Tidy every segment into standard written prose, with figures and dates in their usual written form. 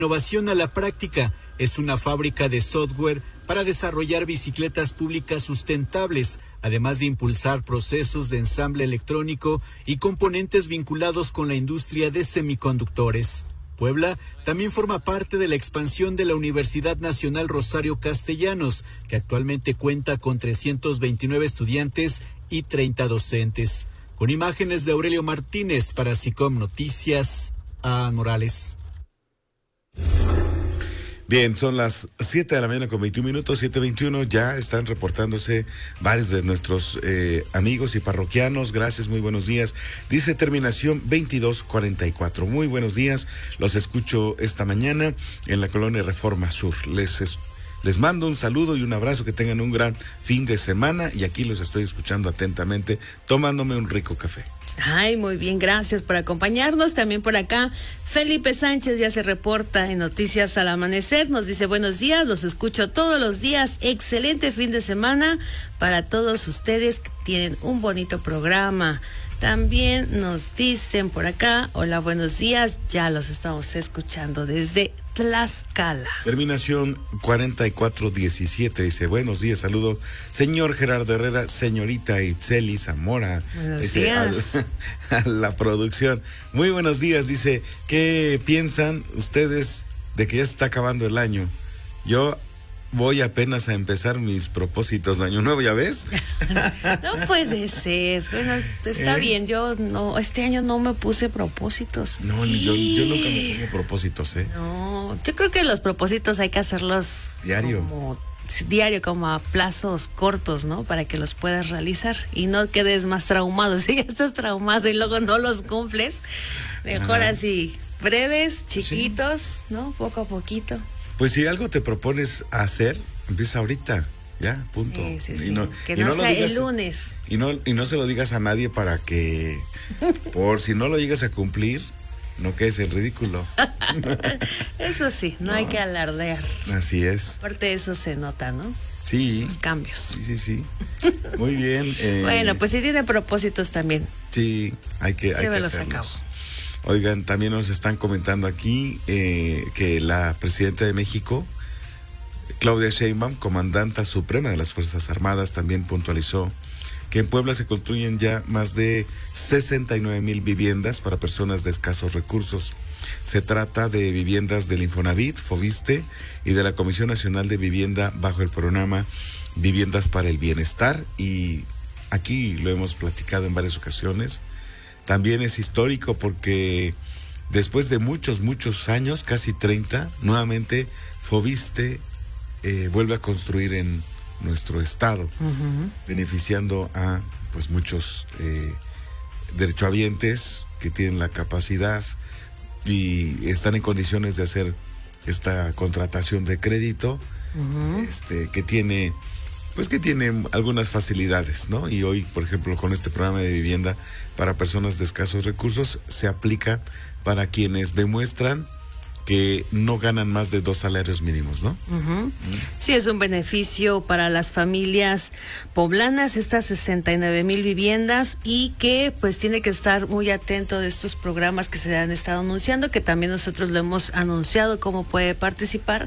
innovación a la práctica. Es una fábrica de software para desarrollar bicicletas públicas sustentables, además de impulsar procesos de ensamble electrónico y componentes vinculados con la industria de semiconductores. Puebla también forma parte de la expansión de la Universidad Nacional Rosario Castellanos, que actualmente cuenta con 329 estudiantes y 30 docentes. Con imágenes de Aurelio Martínez para SICOM Noticias, a Morales. Bien, son las 7 de la mañana con 21 minutos, 7:21, ya están reportándose varios de nuestros amigos y parroquianos. Gracias, muy buenos días. Dice terminación 2244. Muy buenos días, los escucho esta mañana en la colonia Reforma Sur. Les mando un saludo y un abrazo, que tengan un gran fin de semana y aquí los estoy escuchando atentamente, tomándome un rico café. Ay, muy bien, gracias por acompañarnos. También por acá, Felipe Sánchez ya se reporta en Noticias al Amanecer. Nos dice, buenos días, los escucho todos los días. Excelente fin de semana para todos ustedes que tienen un bonito programa. También nos dicen por acá, hola, buenos días, ya los estamos escuchando desde Tlaxcala. Terminación 4417 dice, buenos días, saludo, señor Gerardo Herrera, señorita Itzeli Zamora. Buenos días. A la producción. Muy buenos días, dice, ¿qué piensan ustedes de que ya se está acabando el año? Yo voy apenas a empezar mis propósitos de año nuevo, ¿ya ves? No puede ser. Bueno, está bien, yo no, este año no me puse propósitos. No, yo nunca me pongo propósitos, ¿eh? No, yo creo que los propósitos hay que hacerlos diario, como a plazos cortos, ¿no? Para que los puedas realizar y no quedes más traumado. Si ya estás traumado y luego no los cumples, mejor así, breves, chiquitos, sí, ¿no? Poco a poquito. Pues si algo te propones hacer, empieza ahorita, ya, punto. Sí. Que no sea digas, el lunes. Y no se lo digas a nadie para que, por si no lo llegas a cumplir, no quedes en ridículo. Eso sí, no hay que alardear. Así es. Aparte de eso se nota, ¿no? Sí. Los cambios. Sí. Muy bien. Bueno, pues si tiene propósitos también. Sí, hay que hacerlos. Oigan, también nos están comentando aquí que la presidenta de México, Claudia Sheinbaum, comandanta suprema de las Fuerzas Armadas, también puntualizó que en Puebla se construyen ya más de 69,000 viviendas para personas de escasos recursos. Se trata de viviendas del Infonavit, Foviste y de la Comisión Nacional de Vivienda bajo el programa Viviendas para el Bienestar, y aquí lo hemos platicado en varias ocasiones. También es histórico porque después de muchos años, casi 30, nuevamente Foviste vuelve a construir en nuestro estado, beneficiando a pues muchos derechohabientes que tienen la capacidad y están en condiciones de hacer esta contratación de crédito, que tiene algunas facilidades, ¿no? Y hoy, por ejemplo, con este programa de vivienda para personas de escasos recursos, se aplica para quienes demuestran que no ganan más de 2 salarios mínimos, ¿no? Sí, es un beneficio para las familias poblanas, estas 69,000 viviendas, y que pues tiene que estar muy atento de estos programas que se han estado anunciando, que también nosotros lo hemos anunciado cómo puede participar.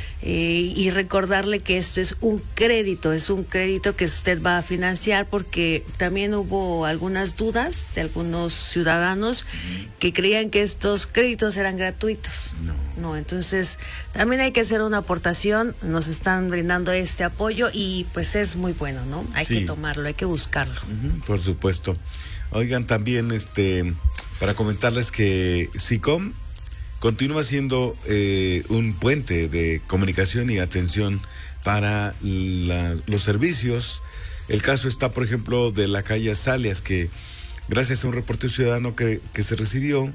Y recordarle que esto es un crédito que usted va a financiar, porque también hubo algunas dudas de algunos ciudadanos que creían que estos créditos eran gratuitos. No, entonces también hay que hacer una aportación, nos están brindando este apoyo y pues es muy bueno, ¿no? Hay que tomarlo, hay que buscarlo. Por supuesto. Oigan, también para comentarles que SICOM continúa siendo un puente de comunicación y atención para los servicios. El caso está, por ejemplo, de la calle Azaleas, que gracias a un reporte ciudadano que se recibió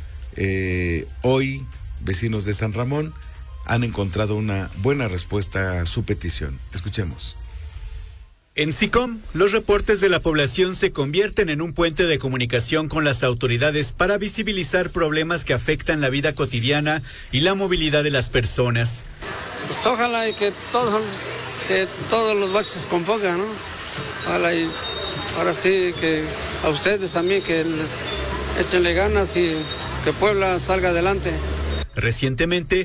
hoy, vecinos de San Ramón han encontrado una buena respuesta a su petición. Escuchemos. En SICOM, los reportes de la población se convierten en un puente de comunicación con las autoridades para visibilizar problemas que afectan la vida cotidiana y la movilidad de las personas. Pues ojalá y que todos los baches se compongan, ¿no? Ojalá y ahora sí que a ustedes también que échenle ganas y que Puebla salga adelante. Recientemente,